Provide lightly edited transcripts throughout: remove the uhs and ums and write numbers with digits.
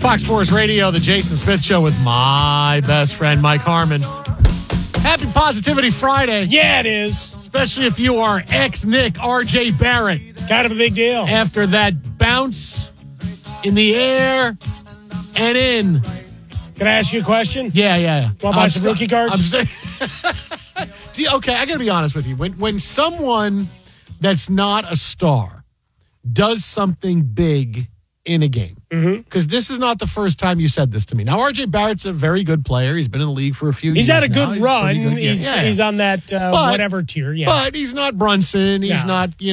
Fox Sports Radio, the Jason Smith Show with my best friend, Mike Harmon. Happy Positivity Friday. Yeah, it is. Especially if you are ex-Nick RJ Barrett. Kind of a big deal. After that bounce in the air and in. Can I ask you a question? Yeah. Want to buy some rookie cards? Okay, I got to be honest with you. When someone that's not a star does something big in a game, because this is not the first time you said this to me. Now, RJ Barrett's a very good player. He's been in the league for a few years. He's had a now. good run. Good. He's on that whatever tier. Yeah, but he's not Brunson. He's not. He's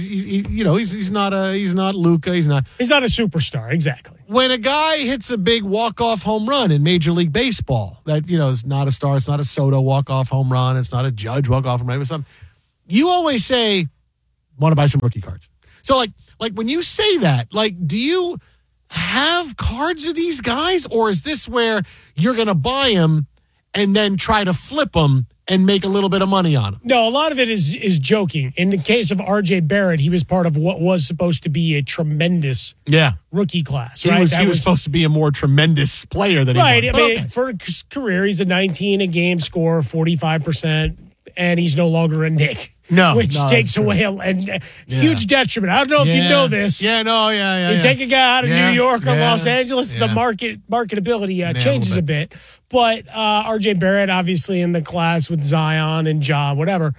not Luka. He's not a superstar. Exactly. When a guy hits a big walk-off home run in Major League Baseball, that is not a star. It's not a Soto walk-off home run. It's not a Judge walk-off home run. It's something. You always say, "Want to buy some rookie cards?" So like when you say that, do you have cards of these guys, or is this where you're going to buy them and then try to flip them and make a little bit of money on them? No, a lot of it is joking. In the case of RJ Barrett, he was part of what was supposed to be a tremendous rookie class. Right? He was supposed to be a more tremendous player than he was. Right. I mean, for his career, he's a 19 a game scorer, 45%, and he's no longer a Knick. Which takes away a huge detriment. I don't know if you know this. You take a guy out of New York or Los Angeles, the marketability changes a bit. But RJ Barrett, obviously in the class with Zion and Ja, whatever,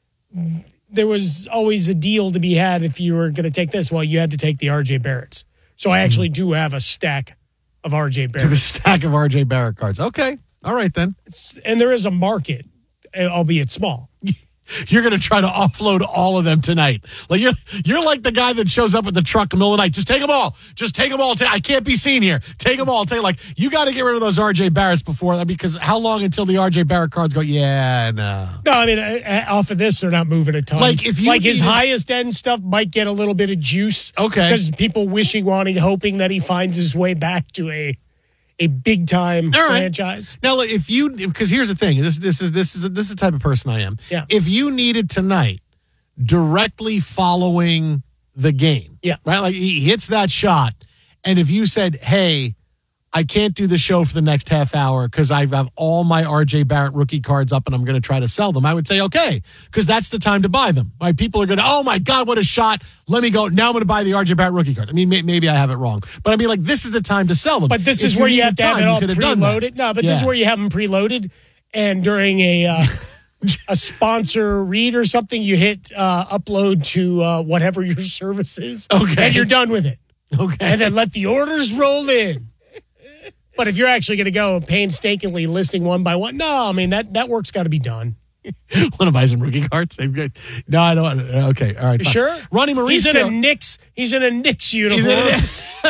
there was always a deal to be had if you were going to take this. Well, you had to take the RJ Barretts. So I actually do have a stack of RJ Barrett. A stack of RJ Barrett cards. Okay. All right, then. And there is a market, albeit small. You're going to try to offload all of them tonight. You're like the guy that shows up at the truck in the middle of the night. Just take them all. Just take them all. I can't be seen here. Take them all. You got to get rid of those RJ Barretts before that, because how long until the RJ Barrett cards go, no. No, I mean, off of this, they're not moving a ton. His highest end stuff might get a little bit of juice. Okay. Because people wanting, hoping that he finds his way back to a big time franchise. Now, because here's the thing, this is the type of person I am. Yeah. If you needed tonight directly following the game, right? He hits that shot, and if you said, "Hey, I can't do the show for the next half hour because I have all my RJ Barrett rookie cards up and I'm going to try to sell them," I would say, okay, because that's the time to buy them. Right? People are going to, oh my God, what a shot. Let me go. Now I'm going to buy the RJ Barrett rookie card. I mean, maybe I have it wrong. But I mean, this is the time to sell them. But this is where you have to have it all preloaded. No, but this is where you have them preloaded. And during a sponsor read or something, you hit upload to whatever your service is. Okay. And you're done with it. Okay. And then let the orders roll in. But if you're actually going to go painstakingly listing one by one, no, I mean, that work's got to be done. Want to buy some rookie cards? No, I don't. Okay, all right. Fine. Sure? Ronnie Mauricio. He's in a Knicks uniform.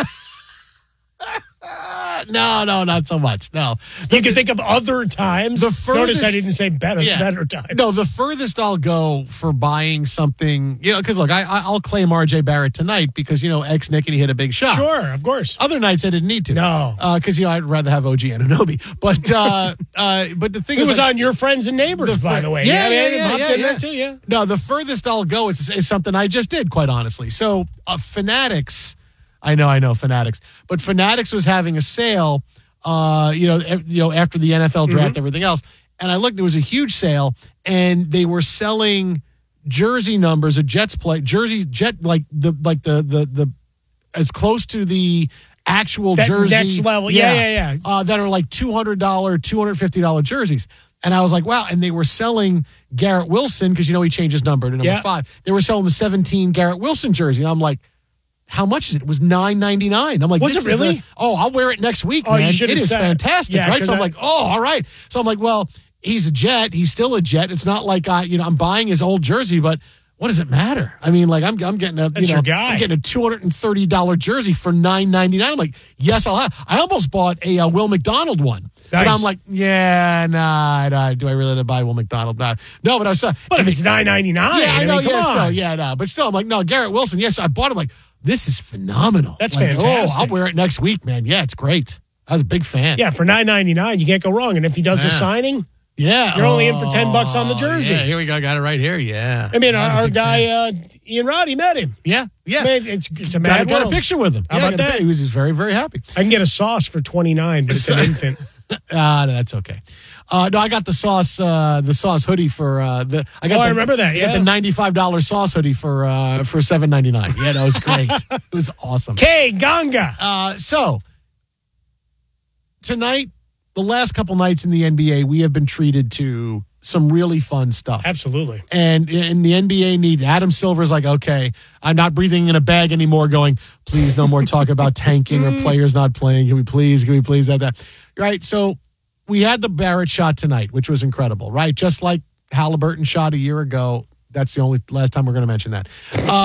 No, not so much. No. You can think of other times. Notice I didn't say better times. No, the furthest I'll go for buying something, because look, I'll claim RJ Barrett tonight because, ex-Nick, and he hit a big shot. Sure, of course. Other nights I didn't need to. No. Because, I'd rather have OG Anunoby. But the thing is, he was on Your Friends and Neighbors, by the way. Yeah. No, the furthest I'll go is something I just did, quite honestly. So, Fanatics. I know Fanatics, but Fanatics was having a sale, after the NFL draft, everything else. And I looked, there was a huge sale, and they were selling jersey numbers, a Jets play jerseys, the as close to the actual jersey next level, that are like $200, $250 jerseys. And I was like, wow. And they were selling Garrett Wilson because he changed his number to number 5. They were selling the 17 Garrett Wilson jersey, and I'm like, how much is it? It was $9.99. I'm like, was it really? I'll wear it next week, man. It is fantastic, right? So I'm like, all right. So I'm like, well, he's a Jet. He's still a Jet. It's not like I'm buying his old jersey, but what does it matter? I mean, I'm getting I'm getting a $230 jersey for $9.99. I'm like, yes, I'll have. I almost bought a Will McDonald one. Nice. But I'm like, do I really buy Will McDonald? No, but I was. But if it's $9.99, I know. But still, I'm like, no, Garrett Wilson. Yes, I bought him. Like, this is phenomenal. That's fantastic. I'll wear it next week, man. Yeah, it's great. I was a big fan. Yeah, for $9.99, you can't go wrong. And if he does a signing, Yeah. You're only in for $10 on the jersey. Yeah, here we go. I got it right here. Yeah. I mean, our guy, Ian Roddy, met him. Yeah. I mean, it's a mad got a picture with him. How about that? He was very, very happy. I can get a sauce for $29, but it's an infant. That's okay. No, I got the sauce hoodie for the. I remember that. Yeah, I got the $95 sauce hoodie for $7.99. Yeah, that was great. It was awesome. K Ganga. So tonight, the last couple nights in the NBA, we have been treated to some really fun stuff. Absolutely. And in the NBA need Adam Silver's like, okay, I'm not breathing in a bag anymore going, please no more talk about tanking or players not playing. Can we please have that? Right. So we had the Barrett shot tonight, which was incredible, right? Just like Halliburton shot a year ago. That's the only last time we're going to mention that.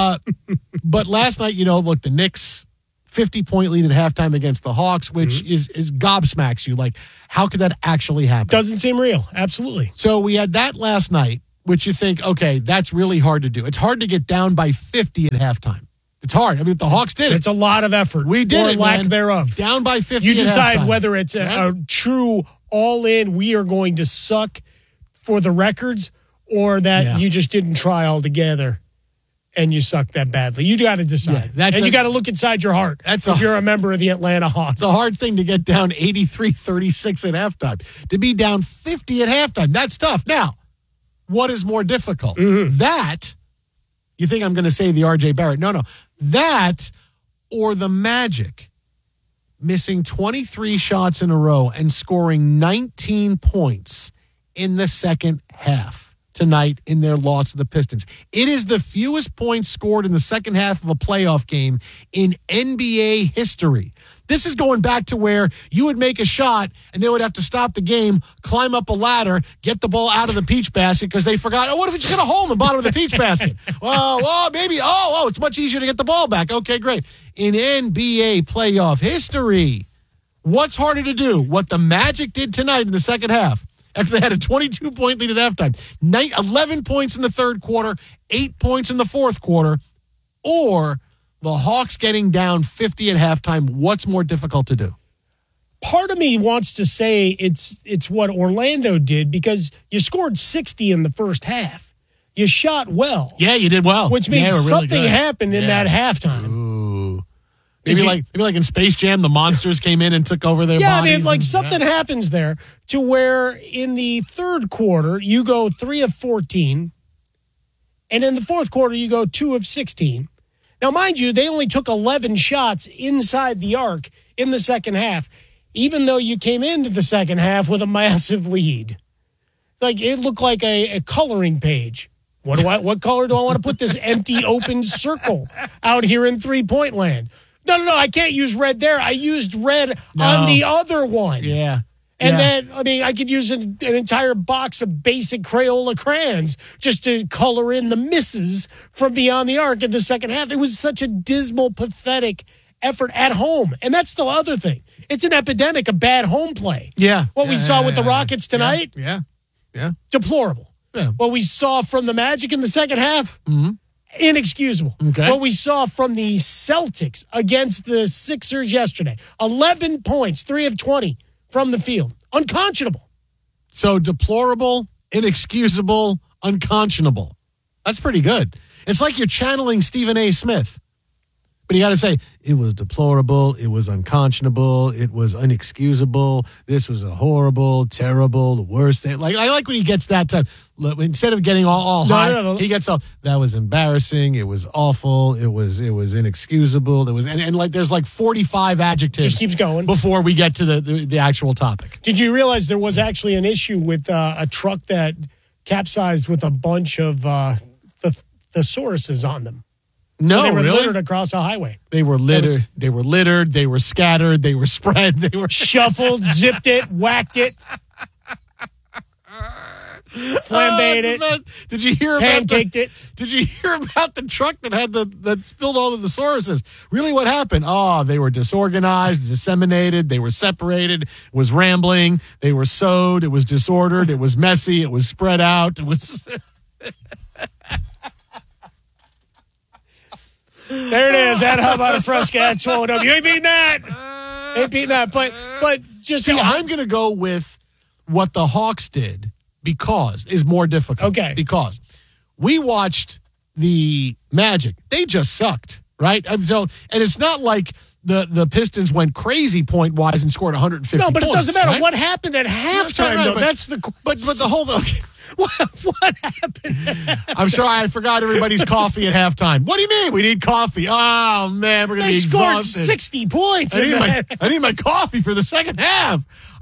But last night, look, the Knicks 50-point lead at halftime against the Hawks, which is gobsmacks you. Like, how could that actually happen? Doesn't seem real. Absolutely. So we had that last night, which you think, okay, that's really hard to do. It's hard to get down by 50 at halftime. It's hard. I mean, the Hawks did it. It's a lot of effort. We did or it, lack man. thereof. Down by 50 You at decide halftime. whether it's a true all-in, we are going to suck for the records, or that you just didn't try altogether and you suck that badly. You got to decide. Yeah, you got to look inside your heart if you're a member of the Atlanta Hawks. It's a hard thing to get down 83-36 at halftime. To be down 50 at halftime, that's tough. Now, what is more difficult? That, you think I'm going to say the R.J. Barrett. No. That or the Magic missing 23 shots in a row and scoring 19 points in the second half tonight in their loss to the Pistons. It is the fewest points scored in the second half of a playoff game in NBA history. This is going back to where you would make a shot and they would have to stop the game, climb up a ladder, get the ball out of the peach basket because they forgot, what if it's going to hole in the bottom of the peach basket? Well, maybe, it's much easier to get the ball back. Okay, great. In NBA playoff history, what's harder to do? What the Magic did tonight in the second half after they had a 22-point lead at halftime, 11 points in the third quarter, 8 points in the fourth quarter, or the Hawks getting down 50 at halftime. What's more difficult to do? Part of me wants to say it's what Orlando did because you scored 60 in the first half. You shot well. Yeah, you did well. Which means something happened in that halftime. Ooh. Maybe like in Space Jam, the monsters came in and took over their bodies. I mean, something happens there to where in the third quarter you go 3 of 14, and in the fourth quarter you go 2 of 16. Now, mind you, they only took 11 shots inside the arc in the second half, even though you came into the second half with a massive lead. Like, it looked like a coloring page. What color do I want to put this empty open circle out here in three-point land? No, I can't use red there. I used red on the other one. Yeah. And then, I could use an entire box of basic Crayola crayons just to color in the misses from beyond the arc in the second half. It was such a dismal, pathetic effort at home. And that's the other thing. It's an epidemic of bad home play. Yeah. What we saw with the Rockets tonight, yeah. Deplorable. Yeah. What we saw from the Magic in the second half, inexcusable. Okay. What we saw from the Celtics against the Sixers yesterday, 11 points, 3 of 20 from the field. Unconscionable. So deplorable, inexcusable, unconscionable. That's pretty good. It's like you're channeling Stephen A. Smith. But you got to say, it was deplorable, it was unconscionable, it was inexcusable, this was a horrible, terrible, the worst thing. Like, I like when he gets that type. Look, instead of getting all high, he gets all, that was embarrassing, it was awful, it was inexcusable, it was, and like there's like 45 adjectives. Just keeps going. Before we get to the actual topic. Did you realize there was actually an issue with a truck that capsized with a bunch of thesauruses on them? No, so they were really? littered across a highway. They were littered. They were littered. They were scattered. They were spread. They were shuffled, zipped it, whacked it, flambéed it. Did you hear pancaked it? Did you hear about the truck that spilled all of the thesauruses? Really, what happened? Oh, they were disorganized, disseminated. They were separated. It was rambling. They were sewed. It was disordered. It was messy. It was spread out. It was. There it is. That how about a Fresca had swallowed up. You ain't beating that. But just see, I'm going to go with what the Hawks did is more difficult. Okay. Because we watched the Magic. They just sucked, right? So, and it's not like the Pistons went crazy point-wise and scored 150 No, but points, it doesn't matter. right? What happened at halftime, right, though? but, That's the... But the whole... Okay. What happened? I'm sorry, I forgot everybody's coffee at halftime. What do you mean? We need coffee. Oh, man, we're going to be scored exhausted. 60 points. I need my coffee for the second half.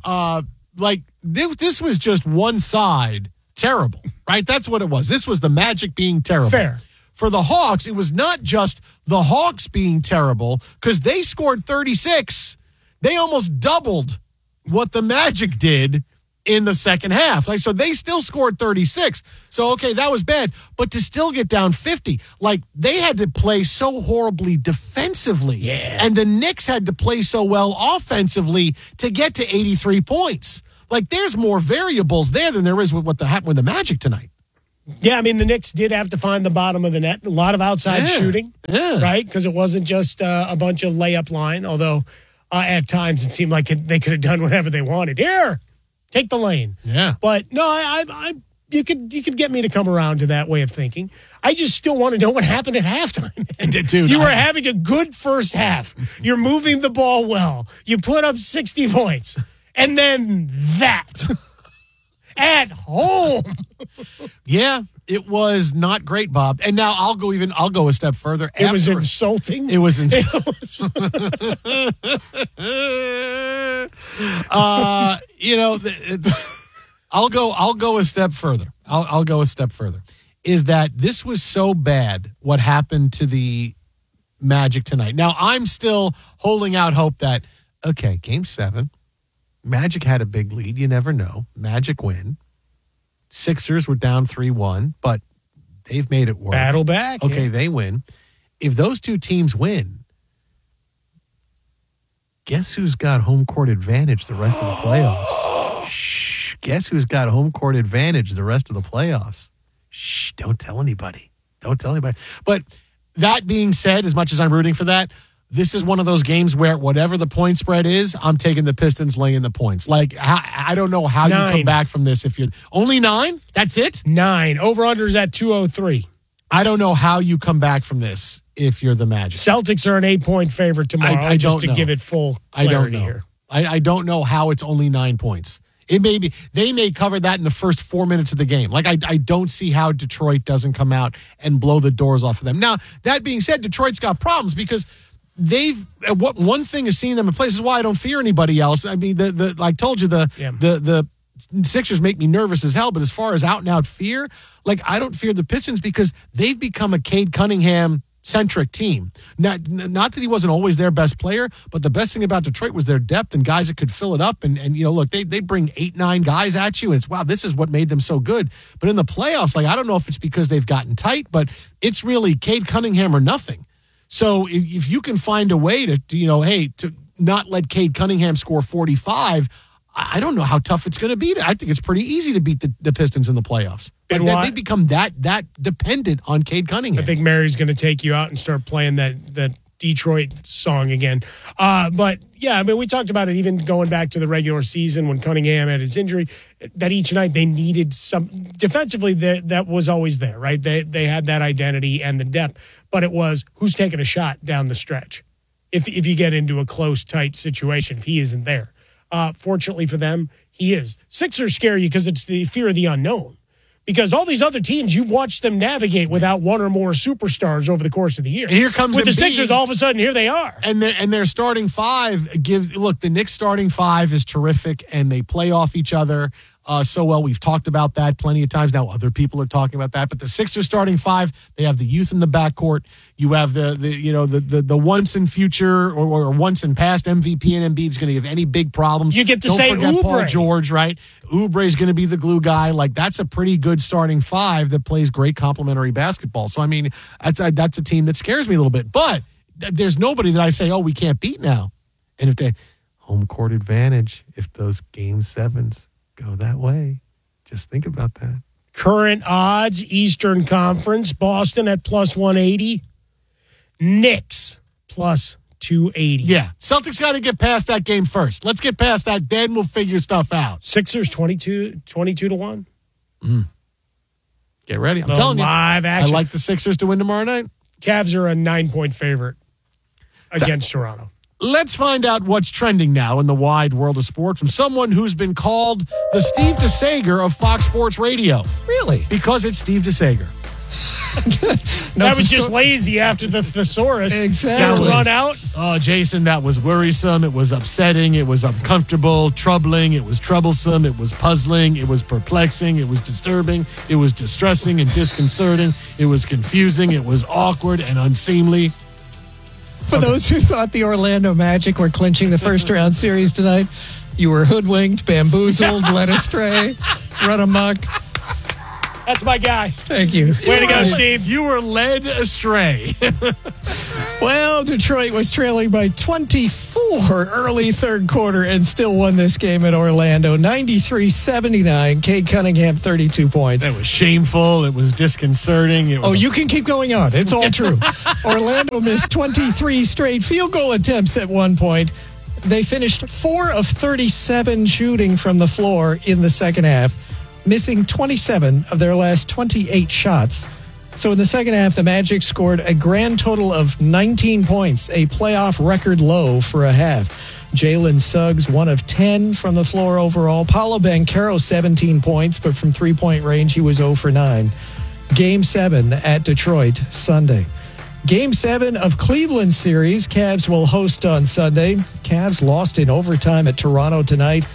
This was just one side terrible, right? That's what it was. This was the Magic being terrible. Fair. For the Hawks, it was not just the Hawks being terrible because they scored 36. They almost doubled what the Magic did in the second half. So they still scored 36. So, okay, that was bad. But to still get down 50, they had to play so horribly defensively. Yeah. And the Knicks had to play so well offensively to get to 83 points. There's more variables there than there is with what happened with the Magic tonight. Yeah, I mean, the Knicks did have to find the bottom of the net. A lot of outside shooting, right? Because it wasn't just a bunch of layup line, although at times it seemed like they could have done whatever they wanted. Here, take the lane. Yeah. But no, you could get me to come around to that way of thinking. I just still want to know what happened at halftime. Dude, you were having a good first half. You're moving the ball well. You put up 60 points. And then that. At home. Yeah, it was not great, Bob. And now I'll go a step further. It was insulting. It was insulting. I'll go a step further. I'll go a step further. Is that this was so bad what happened to the Magic tonight. Now I'm still holding out hope that game 7. Magic had a big lead. You never know. Magic win. Sixers were down 3-1, but they've made it work. Battle back. Okay, They win. If those two teams win, guess who's got home court advantage the rest of the playoffs? Shh. Guess who's got home court advantage the rest of the playoffs? Shh. Don't tell anybody. But that being said, as much as I'm rooting for that, this is one of those games where whatever the point spread is, I'm taking the Pistons laying the points. I don't know how 9. you come back from this if you're only 9. That's it. 9 over/unders at 203. I don't know how you come back from this if you're the Magic. Celtics are an 8-point favorite tomorrow. I just don't to know. give it full I don't clarity know. here. I don't know how it's only 9 points. It may be they may cover that in the first 4 minutes of the game. I don't see how Detroit doesn't come out and blow the doors off of them. Now that being said, Detroit's got problems because. One thing is seeing them in play. This is why I don't fear anybody else. I mean, I told you the Sixers make me nervous as hell. But as far as out and out fear, I don't fear the Pistons because they've become a Cade Cunningham centric team. Not that he wasn't always their best player, but the best thing about Detroit was their depth and guys that could fill it up. And look, they bring 8-9 guys at you. And it's wow, this is what made them so good. But in the playoffs, I don't know if it's because they've gotten tight, but it's really Cade Cunningham or nothing. So if you can find a way to not let Cade Cunningham score 45, I don't know how tough it's going to be. I think it's pretty easy to beat the Pistons in the playoffs. But they become that dependent on Cade Cunningham. I think Mary's going to take you out and start playing that Detroit song again. But yeah, I mean, we talked about it even going back to the regular season when Cunningham had his injury, that each night they needed some defensively that was always there, right? They had that identity and the depth, but it was who's taking a shot down the stretch. If you get into a close, tight situation, if he isn't there. Fortunately for them, he is. Sixers scare you because it's the fear of the unknown. Because all these other teams, you've watched them navigate without one or more superstars over the course of the year. And here comes with Embiid, the Sixers, all of a sudden, here they are. And their starting 5 the Knicks starting 5 is terrific, and they play off each other so well. We've talked about that plenty of times. Now other people are talking about that, but the Sixers starting 5, they have the youth in the backcourt. You have the once in future or once in past MVP and Embiid is going to give any big problems. You get to Don't say forget Oubre. Paul George, right? Oubre is going to be the glue guy. That's a pretty good starting 5 that plays great complementary basketball. So I mean, that's a team that scares me a little bit. But there's nobody that I say, we can't beat now. And if they home court advantage, if those game 7s go that way, just think about that. Current odds, Eastern Conference, Boston at plus 180, Knicks plus 280. Yeah, Celtics got to get past that game first. Let's get past that, then we'll figure stuff out. Sixers 22 to 1. Get ready. I'm telling you. Live action. I like the Sixers to win tomorrow night. Cavs are a 9-point favorite against Toronto. Let's find out what's trending now in the wide world of sport from someone who's been called the Steve DeSager of Fox Sports Radio. Really? Because it's Steve DeSager. That was just lazy after the thesaurus Exactly. got run out. Oh, Jason, that was worrisome. It was upsetting. It was uncomfortable, troubling. It was troublesome. It was puzzling. It was perplexing. It was disturbing. It was distressing and disconcerting. It was confusing. It was awkward and unseemly. For those who thought the Orlando Magic were clinching the first round series tonight, you were hoodwinked, bamboozled, led astray, run amok. That's my guy. Thank you. Way to go, Steve. You were led astray. Well, Detroit was trailing by 24 early third quarter and still won this game at Orlando. 93-79. Cade Cunningham, 32 points. It was shameful. It was disconcerting. It was You can keep going on. It's all true. Orlando missed 23 straight field goal attempts at one point. They finished 4 of 37 shooting from the floor in the second half, missing 27 of their last 28 shots. So in the second half, the Magic scored a grand total of 19 points, a playoff record low for a half. Jalen Suggs, 1 of 10 from the floor overall. Paolo Banchero, 17 points, but from three-point range, he was 0 for 9. Game 7 at Detroit, Sunday. Game 7 of Cleveland series, Cavs will host on Sunday. Cavs lost in overtime at Toronto tonight.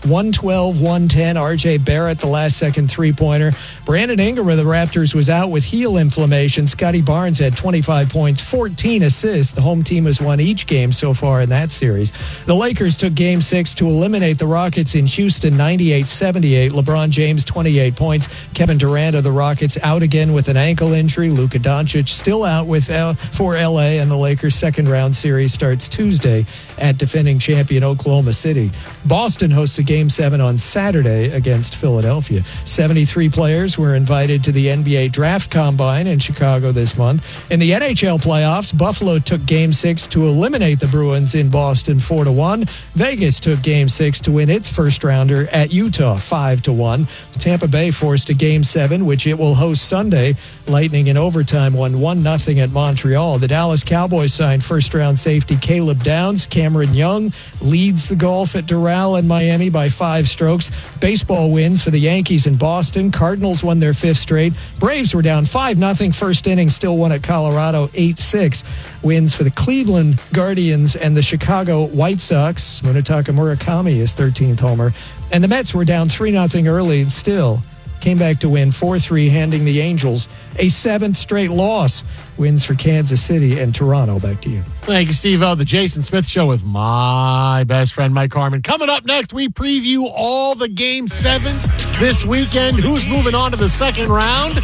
112-110. RJ Barrett, the last-second three-pointer. Brandon Ingram of the Raptors was out with heel inflammation. Scotty Barnes had 25 points, 14 assists. The home team has won each game so far in that series. The Lakers took Game 6 to eliminate the Rockets in Houston, 98-78. LeBron James, 28 points. Kevin Durant of the Rockets out again with an ankle injury. Luka Doncic still out for L.A., and the Lakers' second-round series starts Tuesday at defending champion Oklahoma City. Boston hosts a Game 7 on Saturday against Philadelphia. 73 players were invited to the NBA Draft Combine in Chicago this month. In the NHL playoffs, Buffalo took Game 6 to eliminate the Bruins in Boston 4-1. Vegas took Game 6 to win its first rounder at Utah 5-1. Tampa Bay forced a Game 7, which it will host Sunday. Lightning in overtime won 1-0 at Montreal. The Dallas Cowboys signed first-round safety Caleb Downs. Cameron Young leads the golf at Doral in Miami by 5 strokes. Baseball wins for the Yankees in Boston. Cardinals won their 5th straight. Braves were down 5-0 first inning, still won at Colorado 8-6. Wins for the Cleveland Guardians and the Chicago White Sox. Munetaka Murakami, his 13th homer. And the Mets were down 3-0 early and still came back to win 4-3, handing the Angels a 7th straight loss. Wins for Kansas City and Toronto. Back to you. Thank you, Steve-O. The Jason Smith Show with my best friend, Mike Harmon. Coming up next, we preview all the Game 7s this weekend. Who's moving on to the second round?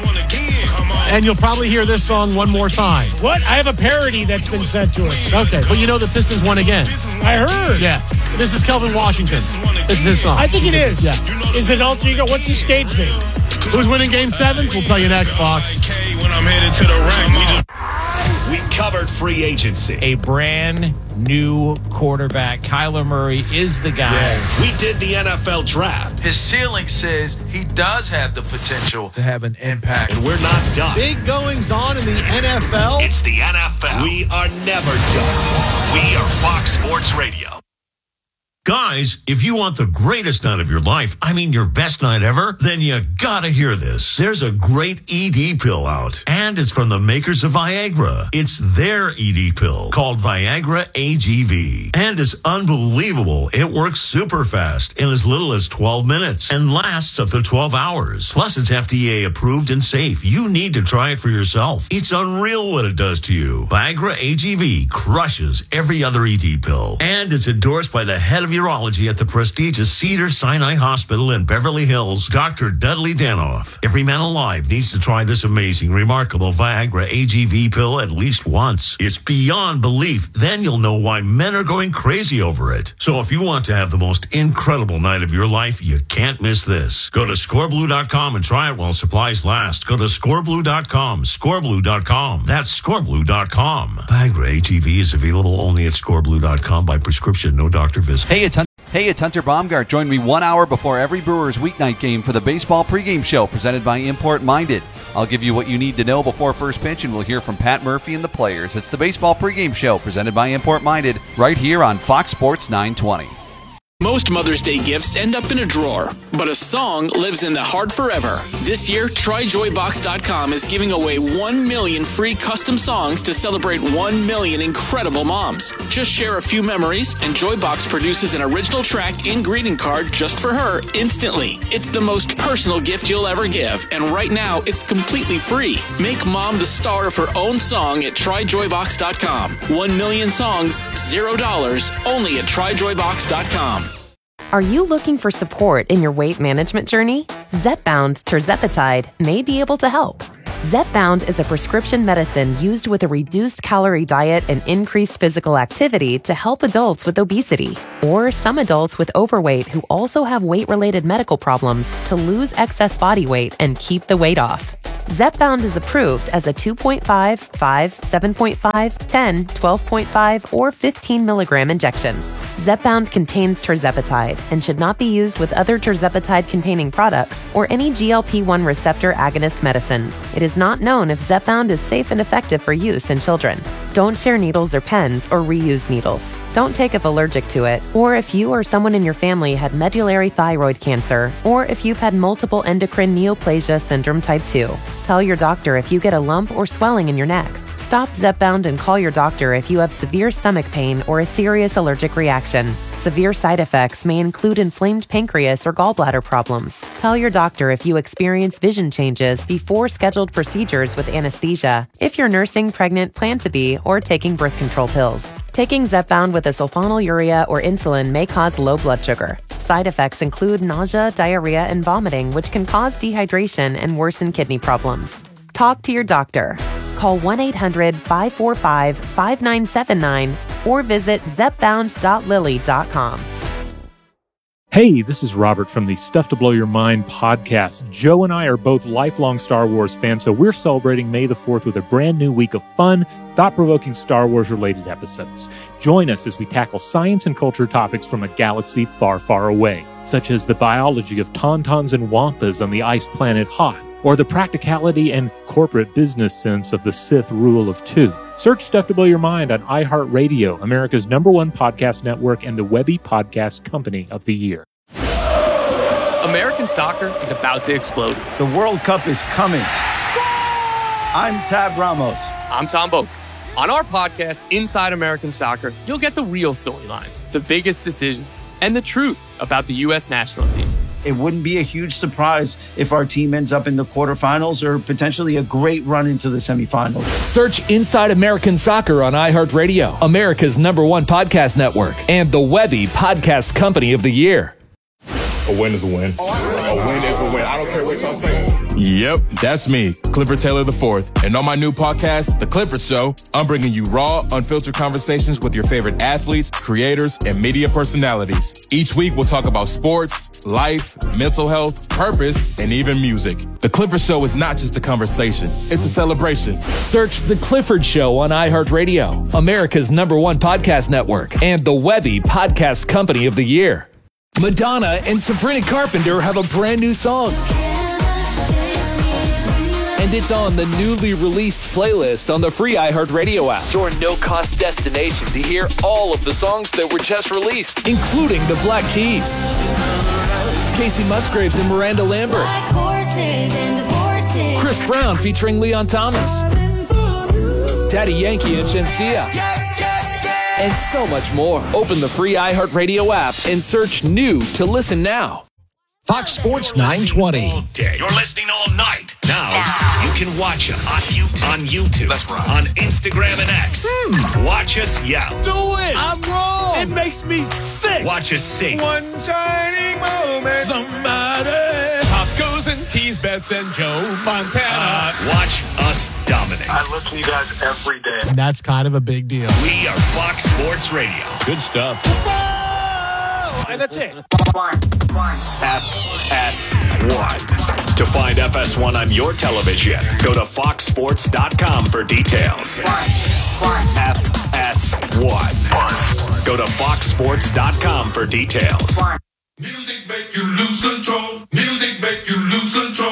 And you'll probably hear this song one more time. What? I have a parody that's been sent to us. Okay, but you know the Pistons won again. I heard. Yeah. This is Kelvin Washington. This is his song. I think it is. Yeah. Is it alter ego? What's his stage name? Who's winning Game 7s? We'll tell you next, Fox. When I'm headed to the rack, we covered free agency. A brand new quarterback. Kyler Murray is the guy. Yeah. We did the NFL draft. His ceiling says he does have the potential to have an impact. And we're not done. Big goings on in the NFL. It's the NFL. We are never done. We are Fox Sports Radio. Guys, if you want the greatest night of your life, I mean your best night ever, then you gotta hear this. There's a great ED pill out, and it's from the makers of Viagra. It's their ED pill called Viagra AGV, and it's unbelievable. It works super fast in as little as 12 minutes and lasts up to 12 hours. Plus, it's FDA approved and safe. You need to try it for yourself. It's unreal what it does to you. Viagra AGV crushes every other ED pill, and it's endorsed by the head of urology at the prestigious Cedars-Sinai Hospital in Beverly Hills, Dr. Dudley Danoff. Every man alive needs to try this amazing, remarkable Viagra AGV pill at least once. It's beyond belief. Then you'll know why men are going crazy over it. So if you want to have the most incredible night of your life, you can't miss this. Go to scoreblue.com and try it while supplies last. Go to scoreblue.com, scoreblue.com. That's scoreblue.com. Viagra AGV is available only at scoreblue.com by prescription, no doctor visit. Hey, Hey, it's Hunter Baumgart. Join me 1 hour before every Brewers weeknight game for the baseball pregame show presented by Import Minded. I'll give you what you need to know before first pitch, and we'll hear from Pat Murphy and the players. It's the baseball pregame show presented by Import Minded right here on Fox Sports 920. Most Mother's Day gifts end up in a drawer, but a song lives in the heart forever. This year, TryJoyBox.com is giving away 1 million free custom songs to celebrate 1 million incredible moms. Just share a few memories, and Joybox produces an original track and greeting card just for her instantly. It's the most personal gift you'll ever give, and right now, it's completely free. Make mom the star of her own song at TryJoyBox.com. 1 million songs, $0, only at TryJoyBox.com. Are you looking for support in your weight management journey? Zepbound tirzepatide may be able to help. Zepbound is a prescription medicine used with a reduced calorie diet and increased physical activity to help adults with obesity, or some adults with overweight who also have weight-related medical problems to lose excess body weight and keep the weight off. Zepbound is approved as a 2.5, 5, 7.5, 10, 12.5, or 15 milligram injection. Zepbound contains tirzepatide and should not be used with other tirzepatide-containing products or any GLP-1 receptor agonist medicines. It is not known if Zepbound is safe and effective for use in children. Don't share needles or pens or reuse needles. Don't take if allergic to it, or if you or someone in your family had medullary thyroid cancer, or if you've had multiple endocrine neoplasia syndrome type 2. Tell your doctor if you get a lump or swelling in your neck. Stop Zepbound and call your doctor if you have severe stomach pain or a serious allergic reaction. Severe side effects may include inflamed pancreas or gallbladder problems. Tell your doctor if you experience vision changes before scheduled procedures with anesthesia, if you're nursing, pregnant, plan to be, or taking birth control pills. Taking Zepbound with a sulfonylurea or insulin may cause low blood sugar. Side effects include nausea, diarrhea, and vomiting, which can cause dehydration and worsen kidney problems. Talk to your doctor. Call 1-800-545-5979 or visit zepbound.lilly.com. Hey, this is Robert from the Stuff to Blow Your Mind podcast. Joe and I are both lifelong Star Wars fans, so we're celebrating May the 4th with a brand new week of fun, thought-provoking Star Wars-related episodes. Join us as we tackle science and culture topics from a galaxy far, far away, such as the biology of tauntauns and wampas on the ice planet Hoth, or the practicality and corporate business sense of the Sith Rule of Two. Search Stuff to Blow Your Mind on iHeartRadio, America's #1 podcast network and the Webby Podcast Company of the Year. American soccer is about to explode. The World Cup is coming. I'm Tab Ramos. I'm Tom Boak. On our podcast, Inside American Soccer, you'll get the real storylines, the biggest decisions, and the truth about the U.S. national team. It wouldn't be a huge surprise if our team ends up in the quarterfinals or potentially a great run into the semifinals. Search Inside American Soccer on iHeartRadio, America's #1 podcast network, and the Webby Podcast Company of the Year. A win is a win. A win is a win. I don't care what y'all say. Yep, that's me, Clifford Taylor IV. And on my new podcast, The Clifford Show, I'm bringing you raw, unfiltered conversations with your favorite athletes, creators, and media personalities. Each week, we'll talk about sports, life, mental health, purpose, and even music. The Clifford Show is not just a conversation. It's a celebration. Search The Clifford Show on iHeartRadio, America's #1 podcast network, and the Webby Podcast Company of the Year. Madonna and Sabrina Carpenter have a brand new song. And it's on the newly released playlist on the free iHeartRadio app. Your no-cost destination to hear all of the songs that were just released, including the Black Keys, Casey Musgraves and Miranda Lambert, Chris Brown featuring Leon Thomas, Daddy Yankee and Shenseea, and so much more. Open the free iHeartRadio app and search New to listen now. Fox Sports 920. You're listening all night. Now you can watch us on YouTube, on Instagram and X. Watch us yell. Do it! I'm wrong! It makes me sick! Watch us sing. One shining moment. Somebody. Pop goes and tease bets and Joe Montana. Watch us dominate. I listen to you guys every day. And that's kind of a big deal. We are Fox Sports Radio. Good stuff. And that's it. FS1. To find FS1 on your television, go to foxsports.com for details. FS1. Go to foxsports.com for details. Music make you lose control. Music make you lose control.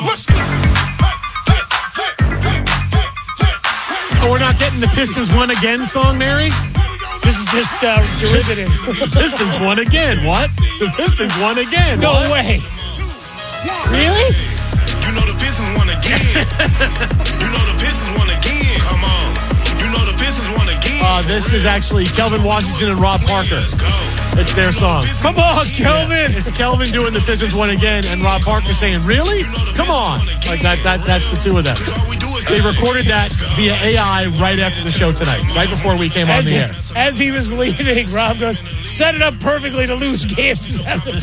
Oh, we're not getting the Pistons won again song, Mary? This is just derivative. The Pistons won again. What? The Pistons won again. No way. Really? You know the Pistons won again. You know the Pistons won again. Come on. You know the Pistons won again. This is actually Kelvin Washington and Rob Parker. It's their song. Come on, Kelvin. Yeah, it's Kelvin doing the Pistons won again, and Rob Parker saying, really? Come on. Like that's the two of them. They recorded that via AI right after the show tonight, right before we came on the air. As he was leaving, Rob goes, set it up perfectly to lose game 7.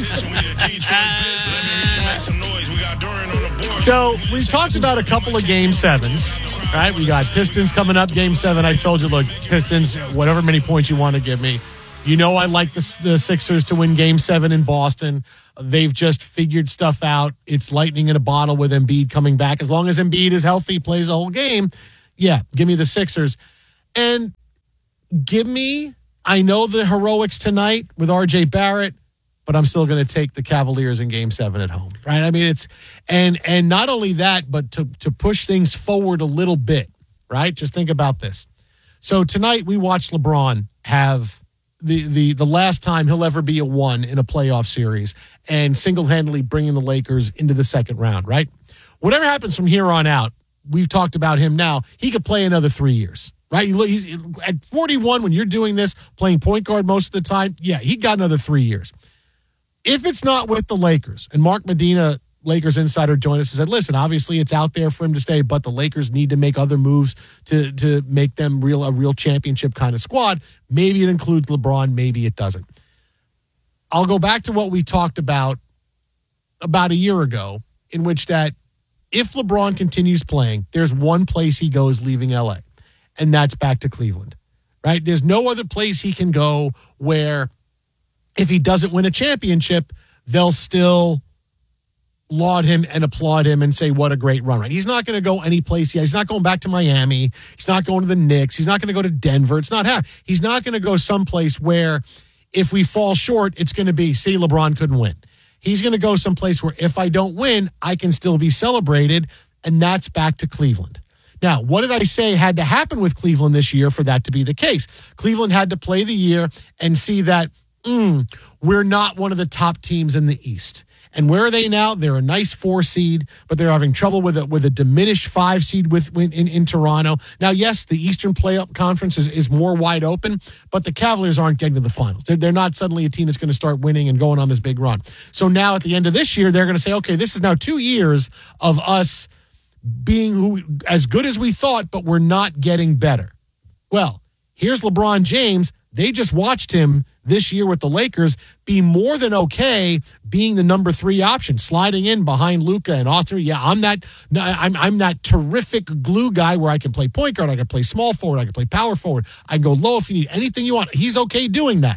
So we've talked about a couple of game 7s, right? We got Pistons coming up, game 7. I told you, look, Pistons, whatever many points you want to give me. You know I like the Sixers to win game 7 in Boston. They've just figured stuff out. It's lightning in a bottle with Embiid coming back. As long as Embiid is healthy, plays the whole game, yeah, give me the Sixers. And give me, I know the heroics tonight with RJ Barrett, but I'm still going to take the Cavaliers in game 7 at home, right? I mean, it's, and not only that, but to push things forward a little bit, right? Just think about this. So tonight we watched LeBron have the last time he'll ever be a 1 in a playoff series and single-handedly bringing the Lakers into the second round, right? Whatever happens from here on out, we've talked about him now, he could play another 3 years, right? He's at 41, when you're doing this, playing point guard most of the time, yeah, he got another 3 years. If it's not with the Lakers, and Mark Medina, Lakers insider, joined us and said, listen, obviously it's out there for him to stay, but the Lakers need to make other moves to make them a real championship kind of squad. Maybe it includes LeBron, maybe it doesn't. I'll go back to what we talked about a year ago, in which that if LeBron continues playing, there's one place he goes leaving LA, and that's back to Cleveland, right? There's no other place he can go where if he doesn't win a championship, they'll still laud him and applaud him and say, what a great run, right? He's not going to go any place. He's not going back to Miami. He's not going to the Knicks. He's not going to go to Denver. It's not happening. He's not going to go someplace where if we fall short, it's going to be, see, LeBron couldn't win. He's going to go someplace where if I don't win, I can still be celebrated, and that's back to Cleveland. Now, what did I say had to happen with Cleveland this year for that to be the case? Cleveland had to play the year and see that we're not one of the top teams in the East. And where are they now? They're a nice 4 seed, but they're having trouble with a diminished 5 seed in Toronto. Now, yes, the Eastern Playoff Conference is more wide open, but the Cavaliers aren't getting to the finals. They're not suddenly a team that's going to start winning and going on this big run. So now at the end of this year, they're going to say, okay, this is now 2 years of us being as good as we thought, but we're not getting better. Well, here's LeBron James. They just watched him this year with the Lakers be more than okay being the number 3 option, sliding in behind Luka and Arthur. Yeah, I'm that terrific glue guy where I can play point guard, I can play small forward, I can play power forward, I can go low if you need anything you want. He's okay doing that.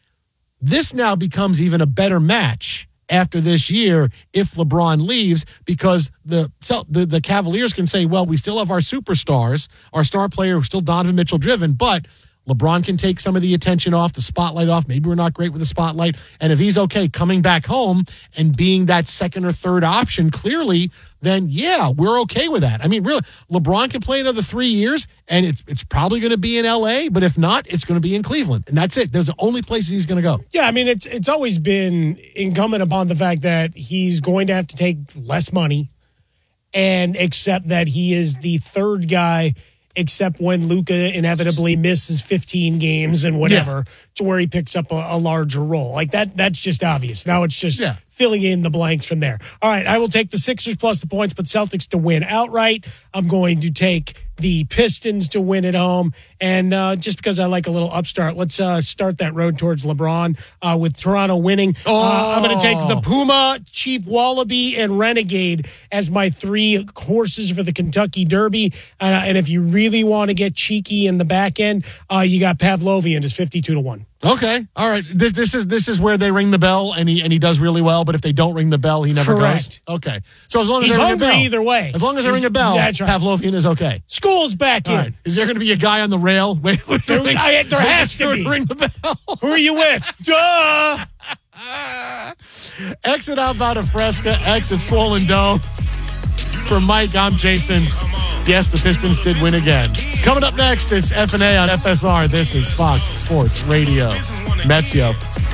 This now becomes even a better match after this year if LeBron leaves, because the Cavaliers can say, well, we still have our superstars, our star player who's still Donovan Mitchell driven, but LeBron can take some of the attention off, the spotlight off. Maybe we're not great with the spotlight. And if he's okay coming back home and being that second or third option clearly, then yeah, we're okay with that. I mean, really, LeBron can play another 3 years, and it's probably going to be in LA, but if not, it's going to be in Cleveland. And that's it. There's the only places he's going to go. Yeah, I mean, it's always been incumbent upon the fact that he's going to have to take less money and accept that he is the third guy, except when Luka inevitably misses 15 games and whatever, to where he picks up a larger role. Like that's just obvious. Now it's just filling in the blanks from there. All right, I will take the Sixers plus the points, but Celtics to win outright. I'm going to take the Pistons to win at home. And just because I like a little upstart, let's start that road towards LeBron with Toronto winning. I'm going to take the Puma, Chief Wallaby, and Renegade as my 3 horses for the Kentucky Derby. And if you really want to get cheeky in the back end, you got Pavlovian as 52-1. Okay, all right. This is where they ring the bell, and he does really well. But if they don't ring the bell, he never Correct. goes. Okay, so as long as he's they ring a hungry bell, either way. As long as they ring a bell, that's right. Pavlovian is okay. School's back in. All right. Is there going to be a guy on the rail? Wait, There has to be. Ring the bell. Who are you with? Duh. Exit outbound of Fresca. Exit Swollen Dome. For Mike, I'm Jason. Yes, the Pistons did win again. Coming up next, it's F&A on FSR. This is Fox Sports Radio. Metzio.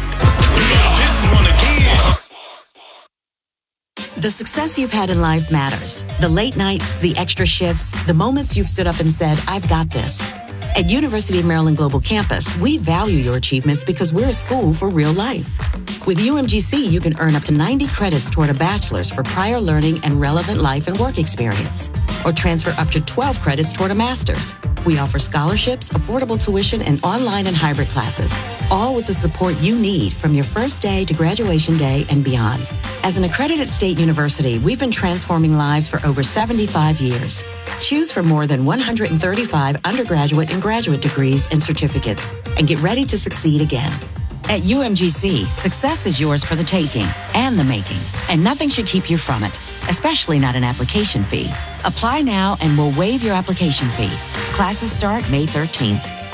The success you've had in life matters. The late nights, the extra shifts, the moments you've stood up and said, I've got this. At University of Maryland Global Campus, we value your achievements because we're a school for real life. With UMGC, you can earn up to 90 credits toward a bachelor's for prior learning and relevant life and work experience, or transfer up to 12 credits toward a master's. We offer scholarships, affordable tuition, and online and hybrid classes, all with the support you need from your first day to graduation day and beyond. As an accredited state university, we've been transforming lives for over 75 years. Choose from more than 135 undergraduate and graduate degrees and certificates, and get ready to succeed again. At UMGC, success is yours for the taking and the making, and nothing should keep you from it, especially not an application fee. Apply now and we'll waive your application fee. Classes start May 13th.